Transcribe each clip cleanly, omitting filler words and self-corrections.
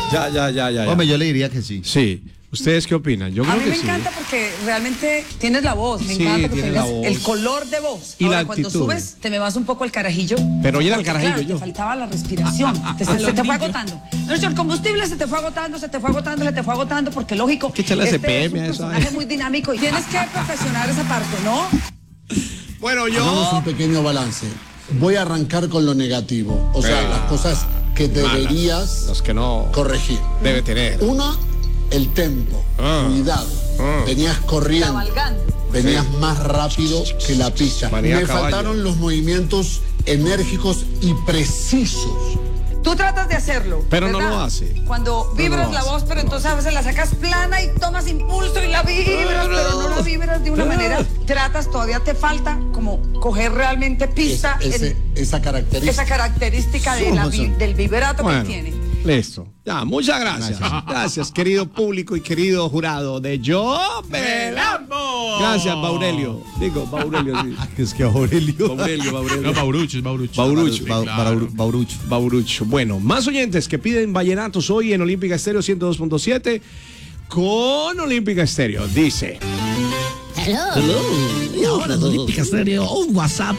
Ya. Hombre, yo le diría que sí. Sí. ¿Ustedes qué opinan? Yo creo A mí que me sí. encanta porque realmente tienes la voz. Me Sí, encanta que tienes la tengas voz. el color de voz. Y Ahora, la cuando actitud. subes, te me vas un poco el carajillo. Pero oye, el Porque, carajillo claro, yo. te faltaba la respiración. Se te fue agotando. El combustible se te fue agotando, porque lógico. que echarle este CPM es a un eso, personaje muy dinámico y tienes que perfeccionar esa parte, ¿no? Bueno, Hagamos un pequeño balance. Voy a arrancar con lo negativo. O sea, las cosas que deberías los que no corregir. debe tener. Una, el tempo. Cuidado. Venías corriendo. Cabalgando. Venías más rápido que la pizza. Venía a Me caballo. faltaron los movimientos enérgicos y precisos. Tú tratas de hacerlo. Pero no ¿verdad? lo hace. Cuando vibras lo la hace, voz, pero entonces a veces la sacas plana y tomas impulso y la vibras, pero no la vibras de una manera. Tratas, todavía te falta como coger realmente pista. Esa característica. Esa característica del vibrato Bueno, que tiene. listo. Ya, muchas gracias. Gracias, querido público y querido jurado de Yo Me Lambo. Gracias, Baurelio. Digo, Baurelio, sí. Es que Aurelio. Baurelio. No, Baurucho. Baurucho. Baurucho. Baurucho. Bueno, más oyentes que piden vallenatos hoy en Olímpica Estéreo 102.7 con Olímpica Estéreo. Dice. Y ahora es Olímpica Estéreo, un WhatsApp.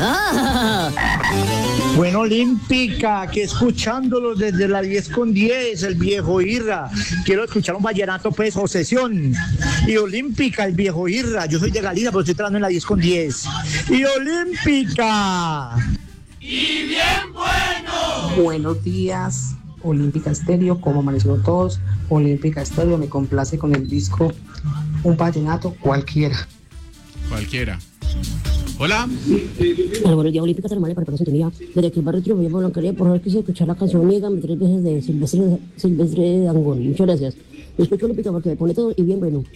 Bueno, Olímpica, que escuchándolos desde la 10:10, el viejo Irra. Quiero escuchar un vallenato, pues, Obsesión. Y Olímpica, el viejo Irra. Yo soy de Galicia, pero estoy trabajando en la 10:10. Y Olímpica. Buenos días, Olímpica Estéreo, ¿cómo amanecieron todos? Olímpica Estéreo, me complace con el disco Un Vallenato Cualquiera. Hola. Hola, buenos días, Olímpica Termal, para la sintonía. Desde que el barrio Triunfo, yo me Blancaría, por favor, quise escuchar la canción Amiga, 3 veces de Silvestre Dangond. Muchas gracias. Yo escucho Olímpica porque me pone todo y bien bueno.